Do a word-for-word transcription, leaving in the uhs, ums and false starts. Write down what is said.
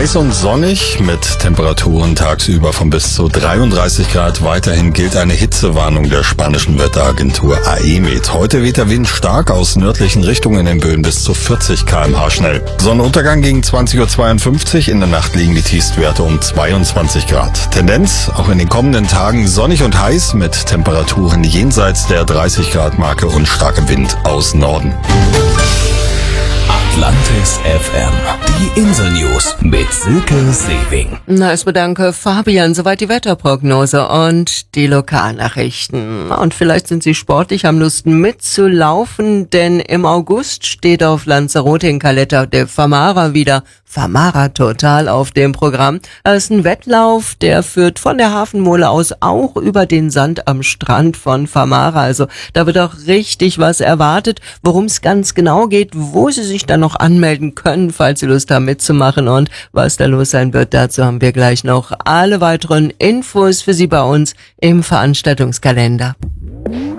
Heiß und sonnig mit Temperaturen tagsüber von bis zu dreiunddreißig Grad. Weiterhin gilt eine Hitzewarnung der spanischen Wetteragentur A E M E T. Heute weht der Wind stark aus nördlichen Richtungen in Böen bis zu vierzig Kilometer pro Stunde schnell. Sonnenuntergang gegen zwanzig Uhr zweiundfünfzig. In der Nacht liegen die Tiefstwerte um zweiundzwanzig Grad. Tendenz auch in den kommenden Tagen sonnig und heiß mit Temperaturen jenseits der dreißig Grad Marke und starkem Wind aus Norden. Atlantis F M. Die Insel-News mit Silke Sewing. Na, es bedanke Fabian. Soweit die Wetterprognose und die Lokalnachrichten. Und vielleicht sind Sie sportlich, haben Lust mitzulaufen, denn im August steht auf Lanzarote in Caleta de Famara wieder Famara Total auf dem Programm. Es ist ein Wettlauf, der führt von der Hafenmole aus auch über den Sand am Strand von Famara. Also da wird auch richtig was erwartet. Worum es ganz genau geht, wo Sie sich dann noch anmelden können, falls Sie Lust haben mitzumachen und was da los sein wird, dazu haben wir gleich noch alle weiteren Infos für Sie bei uns im Veranstaltungskalender.